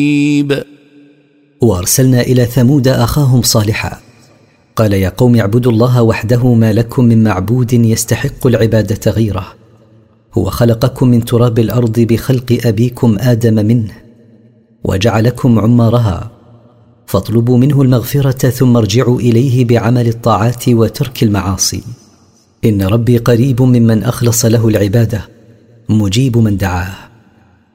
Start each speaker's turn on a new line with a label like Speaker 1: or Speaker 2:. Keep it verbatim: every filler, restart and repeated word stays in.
Speaker 1: وأرسلنا إلى ثمود أخاهم صالحا قال يا قوم اعبدوا الله وحده ما لكم من معبود يستحق العبادة غيره هو خلقكم من تراب الأرض بخلق أبيكم آدم منه وجعلكم عمارها فاطلبوا منه المغفرة ثم ارجعوا إليه بعمل الطاعات وترك المعاصي إن ربي قريب ممن أخلص له العبادة مجيب من دعاه.